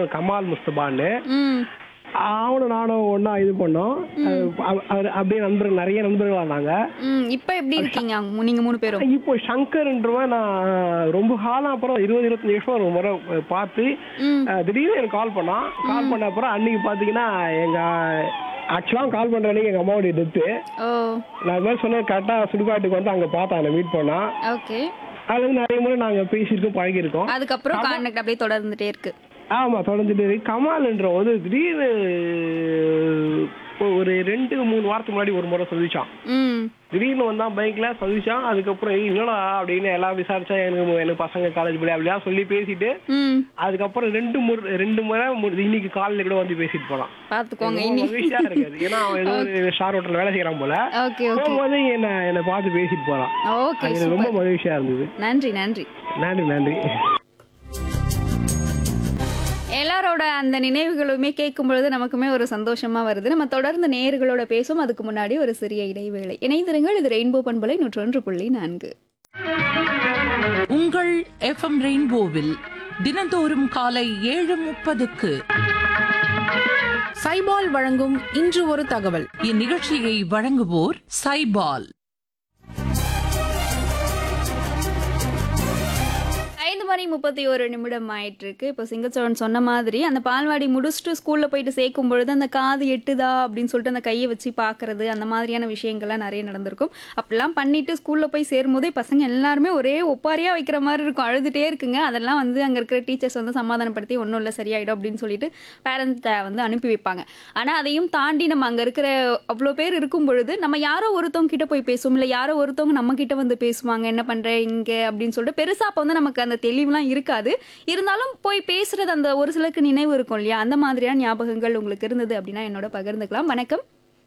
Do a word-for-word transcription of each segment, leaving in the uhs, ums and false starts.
இன்னொரு கமால் முஸ்தபான்னு. ம். அவனும் நானும் ஒண்ணா இது பண்ணோம். அவ- அவர் அப்படியே நண்பர்கள் நிறைய நண்பர்களா நாங்க. ம். இப்ப எப்படி இருக்கீங்க அவங்க- நீங்க மூணு பேரும்? இப்போ சங்கர்ன்றவன் நான் ரொம்ப காலம் அப்புறம் இருபது இருபத்தஞ்சு வருஷம் ஒரு முறை பார்த்து ம். அஹ், திடீர்னு எனக்கு கால் பண்ணான். கால் பண்ண அப்புறம் அன்னைக்கு பாத்தீங்கன்னா எங்க ஆக்சுவலா கால் பண்ற அன்னைக்கு எங்க அம்மாவுடைய டெத்து. ஓ. நான் இது மாதிரி சொன்னேன், கரெக்டா சுடுகாட்டுக்கு வந்து அங்க பார்த்தேன், மீட் பண்ணா. ஓகே. அது வந்து நிறைய முறை நாங்க பேசியிருக்கோம், பழகிருக்கோம். அதுக்கப்புறம் கான்டாக்ட் அப்படியே தொடர்ந்துட்டே இருக்கு. ஆமா, தொடர்ந்துட்டு இருக்கு. கமால்ன்ற வந்து திடீர்னு ஒரு ரெண்டு மூணு வாரத்துக்கு முன்னாடி ஒரு முறை சொல்லிச்சான். ம். திடீர்னு வந்தான் பைக்ல சொல்லிச்சான். அதுக்கப்புறம் "ஏய், என்னடா அப்படின்னு எல்லாம் விசாரிச்சா எனக்கு எனக்கு பசங்க காலேஜ் படி அப்படியா சொல்லி பேசிட்டு ம். அதுக்கப்புறம் ரெண்டு முறை ரெண்டு முறை மு- இன்னைக்கு காலையில கூட வந்து பேசிட்டு போனான். பாத்துக்கோங்க ரொம்ப இனி. மகிழ்ச்சியா இருக்காது. ஏன்னா அவன் ஏதோ ஒரு ஸ்டார் ஹோட்டல்ல வேலை செய்யறான் போல. Okay okay. போகும்போது என்ன என்ன பார்த்து பேசிட்டு போறான். ஓகே அது எனக்கு ரொம்ப சூப்பர். மகிழ்ச்சியா இருந்தது. நன்றி நன்றி. நன்றி நன்றி. எல்லாரோட அந்த நினைவுகளுமே கேட்கும் பொழுது நமக்குமே ஒரு சந்தோஷமா வருது. நம்ம தொடர்ந்து நேயர்களோட பேசும். அதுக்கு முன்னாடி ஒரு சிறிய இடைவேளை. இணைந்திருங்கள். இது ரெயின்போ பண்பலை நூற்றொன்று புள்ளி நான்கு. உங்கள் எஃப்எம் ரெயின்போவில் தினந்தோறும் காலை ஏழு முப்பதுக்கு சைபால் வழங்கும் இன்று ஒரு தகவல். இந்நிகழ்ச்சியை வழங்குவோர் சைபால். ஐந்து மணி முப்பத்தி ஒரு நிமிடம் ஆயிட்டு இருக்கு. இப்போ சிங்கச்சோழன் சொன்ன மாதிரி அந்த பால்வாடி முடிச்சுட்டு ஸ்கூல்ல போயிட்டு சேர்க்கும் பொழுது அந்த காது எட்டுதா அப்படின்னு சொல்லிட்டு அந்த கையை வச்சு பார்க்கறது, அந்த மாதிரியான விஷயங்கள்லாம் நிறைய நடந்திருக்கும். அப்படிலாம் பண்ணிட்டு ஸ்கூல்ல போய் சேரும் போதே பசங்க எல்லாருமே ஒரே ஒப்பாரியா வைக்கிற மாதிரி இருக்கும், அழுதுட்டே இருக்குங்க. அதெல்லாம் வந்து அங்க இருக்கிற டீச்சர்ஸ் வந்து சமாதானப்படுத்தி ஒன்றும் இல்லை சரியாயிடும் அப்படின்னு சொல்லிட்டு பேரண்ட்ஸை வந்து அனுப்பி வைப்பாங்க. ஆனா அதையும் தாண்டி நம்ம அங்க இருக்கிற அவ்வளோ பேர் இருக்கும் பொழுது நம்ம யாரோ ஒருத்தவங்க கிட்ட போய் பேசுவோம், இல்லை யாரோ ஒருத்தவங்க நம்ம கிட்ட வந்து பேசுவாங்க, என்ன பண்ற இங்க அப்படின்னு சொல்லிட்டு பெருசா அப்போ வந்து நமக்கு அந்த தெளிவுலாம் இருக்காது. இருந்தாலும் போய் பேசுறது அந்த ஒரு சிலருக்கு நினைவு இருக்கும் இல்லையா, அந்த மாதிரியான ஞாபகங்கள் உங்களுக்கு இருந்தது அப்படின்னா என்னோட பகிர்ந்துக்கலாம். வணக்கம்.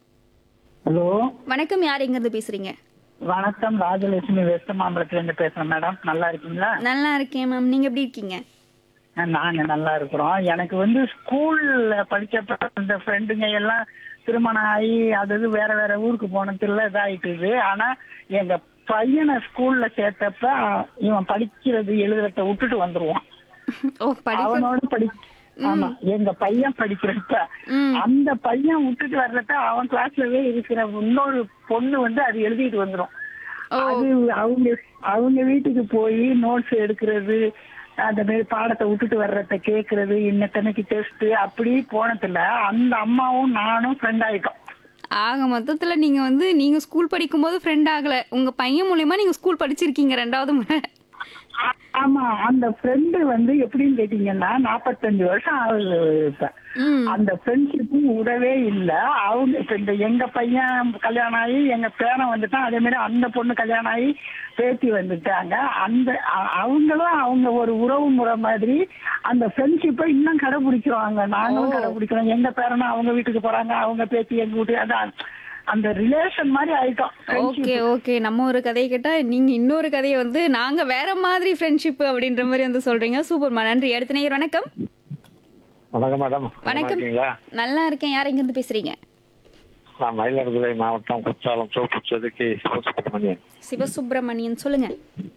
ஹலோ வணக்கம், யார் எங்க இருந்து பேசுறீங்க? வணக்கம், ராஜலட்சுமி வெஸ்ட் மாம்பலத்துல இருந்து பேசுறேன் மேடம். நல்லா இருக்கீங்களா? நல்லா இருக்கேன் மேம், நீங்க எப்படி இருக்கீங்க? நாங்க நல்லா இருக்கிறோம். எனக்கு வந்து ஸ்கூல்ல படிச்சப்ப இந்த ஃப்ரெண்டுங்க எல்லாம் திருமணம் ஆகி அது வேற வேற ஊருக்கு போனதுல இதாயிட்டுது. ஆனா எங்க பையனை ஸ்கூல்ல சேர்த்தப்ப இவன் படிக்கிறது எழுதுறத விட்டுட்டு வந்துருவான். ஓ, படிப்பு. அவனோட படி ஆமா, எங்க பையன் படிக்கிறப்ப ம். அந்த பையன் விட்டுட்டு வர்றப்ப அவன் கிளாஸ்லவே இருக்கிற இன்னொரு பொண்ணு வந்து அது எழுதிட்டு வந்துடும். ஓ. அது அவங்க அவங்க வீட்டுக்கு போய் நோட்ஸ் எடுக்கிறது, அந்த மாதிரி பாடத்தை விட்டுட்டு வர்றத கேக்குறது, இன்னத்தனைக்கு டெஸ்ட் அப்படி போனதுல அந்த அம்மாவும் நானும் ஃப்ரெண்ட் ஆயிட்டோம். ஆக மொத்தத்துல நீங்க வந்து நீங்க ஸ்கூல் படிக்கும் போது ஃப்ரெண்ட் ஆகல, உங்க பையன் மூலியமா நீங்க ஸ்கூல் படிச்சிருக்கீங்க ரெண்டாவது முறை. ஆ- ஆமா, அந்த ஃப்ரெண்டு வந்து எப்படின்னு கேட்டீங்கன்னா நாப்பத்தஞ்சு வருஷம் ஆகுது இப்ப. ம். அந்த ஃப்ரெண்ட்ஷிப்பும் விடவே இல்ல. அவங்க இப்ப இந்த எங்க பையன் கல்யாணம் ஆகி எங்க பேரன் வந்துட்டான், அதே மாதிரி அந்த பொண்ணு கல்யாணம் ஆகி பேத்தி வந்துட்டாங்க. அந்த அ- அவங்களும் அவங்க ஒரு உறவு முறை மாதிரி அந்த ஃப்ரெண்ட்ஷிப்பை இன்னும் கடைபிடிக்கிறாங்க. நாங்களும் ஓ. கடைபிடிக்கிறோம். எங்க பேரனும் அவங்க வீட்டுக்கு போறாங்க, அவங்க பேத்தி எங்க வீட்டுக்கு, அதான் அந்த ரிலேஷன் மாதிரி ஆயிட்டோம். Okay okay. நம்ம ஒரு கதையை கேட்டா நீங்க இன்னொரு கதையை வந்து நாங்க வேற மாதிரி ஃப்ரெண்ட்ஷிப் அப்படின்ற மாதிரி வந்து சொல்றீங்க. சூப்பர்மா, நன்றி. அடுத்த நேயர் வணக்கம். வணக்கம் மேடம். வணக்கம். இருக்கீங்களா? நல்லா இருக்கேன். யார் எங்க இருந்து பேசுறீங்க? நான் மயிலாடுதுறை மாவட்டம் குற்றாலம் சோப்புச்சதுக்கு சிவசுப்ரமணியன். சிவசுப்பிரமணியன், சொல்லுங்க.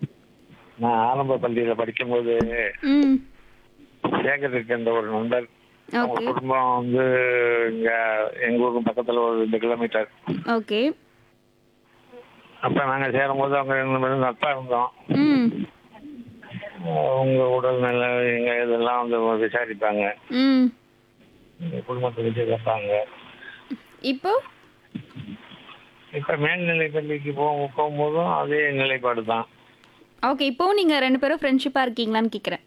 நான் ஆரம்ப பள்ளியில படிக்கும்போது ம். சேகர் இருக்கின்ற ஒரு நண்பர், அவங்க ஓகே குடும்பம் வந்து இங்க எங்க ஊருக்கு பக்கத்துல ஒரு ரெண்டு கிலோமீட்டர். ஓகே. அப்ப நாங்க சேரும் போது அவங்க ரெண்டு பேரும் நட்பா இருந்தோம். ம். அவங்க உடல் நிலை எங்க இதெல்லாம் வந்து விசாரிப்பாங்க, ம். எங்க குடும்பத்தை பற்றி கேட்பாங்க. இப்போ இப்ப மேல்நிலை பள்ளிக்கு போ போகும்போதும் அதே நிலைப்பாடு தான். ஓகே, இப்போ நீங்க ரெண்டு பேரும் ஃப்ரெண்ட்ஷிப்பா இருக்கீங்களான்னு கேக்குறேன்.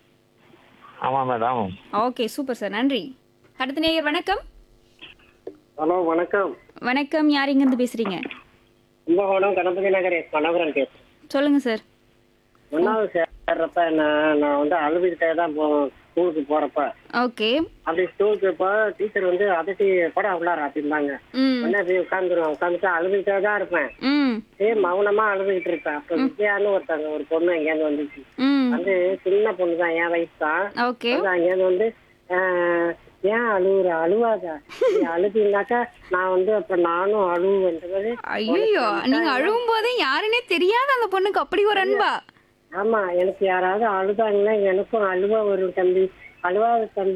ஆமா மேடம். ஓகே சூப்பர் சார், நன்றி. அடுத்த நேயர் வணக்கம். ஹலோ வணக்கம். வணக்கம், யார் எங்க இருந்து பேசுறீங்க? கும்பகோணம் கணபதி நகர் மனோகரன் பேசுறேன். சொல்லுங்க சார். ஒன்னாவது சேர்றப்ப நான் நான் வந்து அழுதுகிட்டே தான் போ ஸ்கூலுக்கு போறப்ப ஓகே. அப்படி ஸ்கூலுக்கு இப்போ டீச்சர் வந்து அதட்டி படம் உள்ளார அப்படிம்பாங்க. ம். உடனே போய் உட்காந்துருவேன். உட்காந்துட்டு அழுதுகிட்டே தான் இருப்பேன். ம். சரி மௌனமா அழுதுகிட்டு இருப்பேன். அப்ப விஜயான்னு ஒருத்தங்க ஒரு பொண்ணு எங்கேயாந்து வந்துச்சு. ம். வந்து சின்ன பொண்ணு தான், என் வயசு தான். ஓகே. வந்து அங்கேயாந்து வந்து ஆஹ், ஏன் அழுவுற, அழுவாதா, நீ அழுதினாக்கா நான் வந்து அப்ப நானும் அழுவுன்றது. ஐயோ, நீங்க அழுவும் போதே யாருன்னே தெரியாத அந்த பொண்ணுக்கு அப்படி ஒரு அன்பா? ஆமா, எனக்கு யாராவது அழுதாங்கன்னா எனக்கும் அழுவா வரும் தம்பி, அழுவாத தம்பி